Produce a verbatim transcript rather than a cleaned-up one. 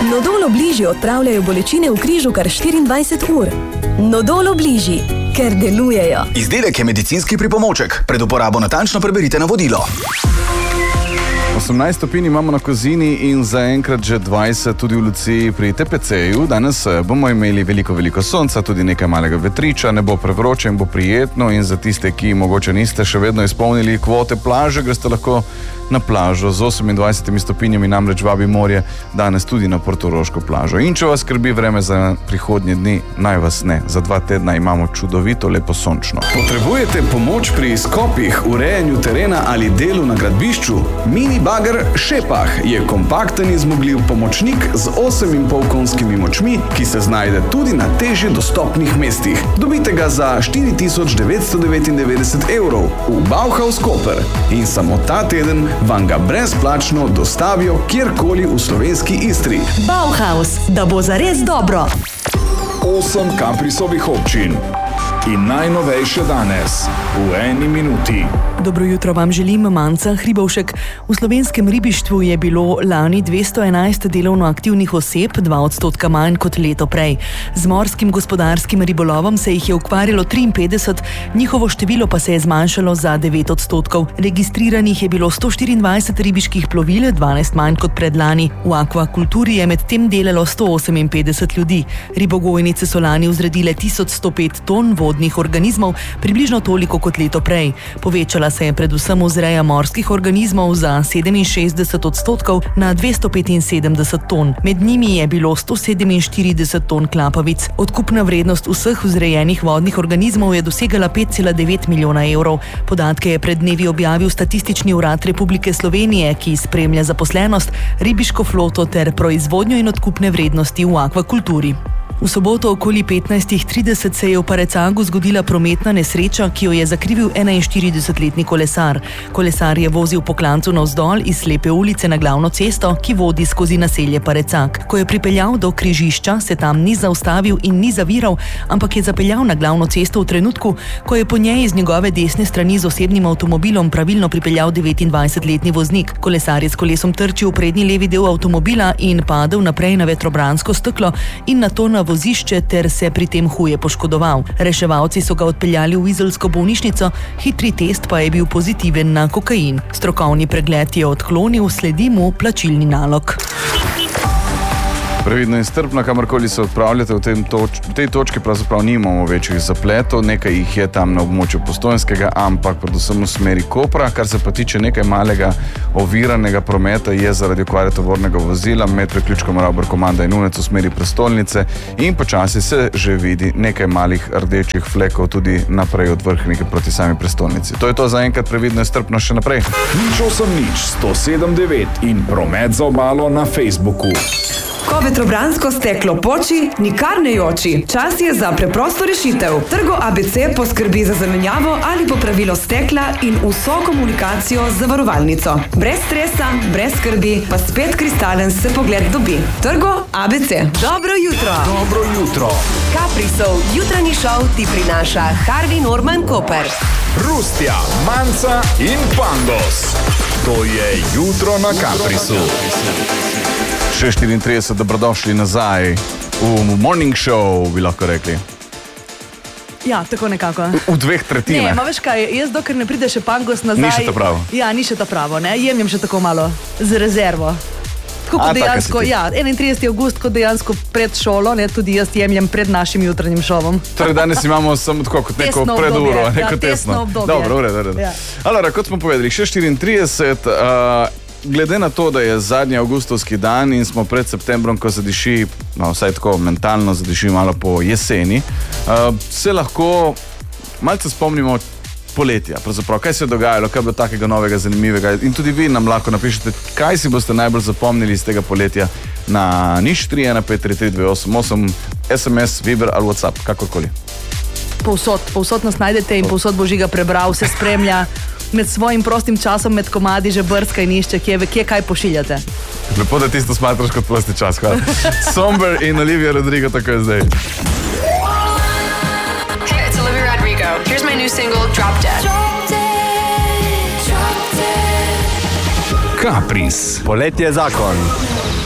Nodol Obliži odpravljajo bolečine v križu kar štiriindvajset ur. Nodol Obliži, ker delujejo. Izdelek je medicinski pripomoček. Pred uporabo natančno preberite navodilo. osemnajst stopinj imamo na Kozini in zaenkrat že dvajset tudi v Luciji pri T P C-ju. Danes bomo imeli veliko, veliko sonca, tudi nekaj malega vetriča, ne bo prevroče in bo prijetno in za tiste, ki mogoče niste še vedno izpolnili kvote plaže, greste lahko na plažo z osemindvajsetimi stopinjami, namreč vabi morje danes tudi na portoroško plažo. In če vas skrbi vreme za prihodnje dni, naj vas ne. Za dva tedna imamo čudovito, lepo sončno. Potrebujete pomoč pri izkopih, urejanju terena ali delu na gradbišču? Mini bager Šepah je kompakten in zmogljiv pomočnik z osem in pol konjskimi močmi, ki se znajde tudi na težje dostopnih mestih. Dobite ga za štiri tisoč devetsto devetindevetdeset evrov v Bauhaus Koper in samo ta teden vam ga brezplačno dostavijo kjerkoli v slovenski Istri. Bauhaus, da bo zares dobro. Osem Kaprisovih občin in najnovejše danes v eni minuti. Dobro jutro vam želim, Manca Hribovšek. V slovenskem ribištvu je bilo lani dvesto enajst delovno aktivnih oseb, dva odstotka manj kot leto prej. Z morskim gospodarskim ribolovom se jih je ukvarjalo triinpetdeset, njihovo število pa se je zmanjšalo za devet odstotkov. Registriranih je bilo sto štiriindvajset ribiških plovil, dvanajst manj kot predlani. V akvakulturi je med tem delalo sto oseminpetdeset ljudi. Ribogojnice so lani vzredile tisoč sto pet ton vodnih organizmov, približno toliko kot leto prej. Povečala se je predvsem vzreja morskih organizmov za sedeminšestdeset odstotkov na dvesto petinsedemdeset ton. Med njimi je bilo sto sedeminštirideset ton klapavic. Odkupna vrednost vseh vzrejenih vodnih organizmov je dosegala pet cela devet milijona evrov. Podatke je pred dnevi objavil Statistični urad Republike Slovenije, ki spremlja zaposlenost, ribiško floto ter proizvodnjo in odkupne vrednosti v akvakulturi. V soboto okoli petnajst trideset se je v Parecagu zgodila prometna nesreča, ki jo je zakrivil enainštiridesetletni kolesar. Kolesar je vozil po klancu navzdol iz slepe ulice na glavno cesto, ki vodi skozi naselje Parecag. Ko je pripeljal do križišča, se tam ni zaustavil in ni zaviral, ampak je zapeljal na glavno cesto v trenutku, ko je po njej iz njegove desne strani z osebnim avtomobilom pravilno pripeljal devetindvajsetletni voznik. Kolesar je s kolesom trčil v prednji levi del avtomobila in padel naprej na vetrobransko steklo in nato na vozišče ter se pri tem huje poškodoval. Reševalci so ga odpeljali v izolsko bolnišnico, hitri test pa je bil pozitiven na kokain. Strokovni pregled je odklonil, sledi mu plačilni nalog. Previdno in strpno, kamorkoli se odpravljate v, tem toč v tej točki, pravzaprav nimamo večjih zapletov, nekaj jih je tam na območju Postojnskega, ampak predvsem v smeri Kopra. Kar se pa tiče nekaj malega oviranega prometa, je zaradi okvare tovornega vozila med priključkom Ravbar Komanda in Unec v smeri prestolnice in počasi se že vidi nekaj malih rdečih flekov tudi naprej od Vrhnike proti sami prestolnici. To je to za enkrat, previdno in strpno še naprej. Nič osem nič, sto sedem devet in promet za obalo na Facebooku. Ko vetrobransko steklo poči, nikar ne joči. Čas je za preprosto rešitev. Trgo A B C poskrbi za zamenjavo ali popravilo stekla in vso komunikacijo z zavarovalnico. Brez stresa, brez skrbi, pa spet kristalen se pogled dobi. Trgo A B C. Dobro jutro. Dobro jutro. Kaprisov jutranji šov ti prinaša Harvey Norman Koper. Rustja, Manca in Pandos. To je jutro na Kaprisu. šest štiriintrideset, dobrodošli nazaj v Morning Show, bi lahko rekli. Ja, tako nekako. V dveh tretjinah. Ne, ma veš kaj, jaz dokler ne pride še Pangos nazaj... Ni še to pravo. Ja, ni še to pravo, ne, jemljem še tako malo z rezervo. Tako kot dejansko, ja, enaintrideseti avgust, kot dejansko pred šolo, ne, tudi jaz jemljem pred našim jutranjim šovom. Torej danes imamo samo tako kot neko preduro, neko ja, tesno. obdobje. Dobro, ured, ured. Ja. Alora, kot smo povedali, šest štiriintrideset, uh, glede na to, da je zadnji avgustovski dan in smo pred septembrom, ko zadiši, no, vsaj tako mentalno zadiši malo po jeseni, uh, se lahko malce spomnimo poletja. Pravzaprav, kaj se je dogajalo, kaj bo takega novega, zanimivega in tudi vi nam lahko napišete, kaj si boste najbolj zapomnili iz tega poletja na nič tri ena pet tri tri dve osem osem, es em es, Viber ali WhatsApp, kakorkoli. Povsod, povsod nas najdete in povsod bo Žiga prebral, se spremlja med svojim prostim časom, med komadi že brska in išče, kje, kje kaj pošiljate. Lepo, da tisto smatraš kot prosti čas, hvala. Somber in Olivia Rodrigo, tako je zdaj. Hey, it's Olivia Rodrigo. Here's my new single, Drop Dead. Drop dead, drop dead. Kapris. Poletje je zakon.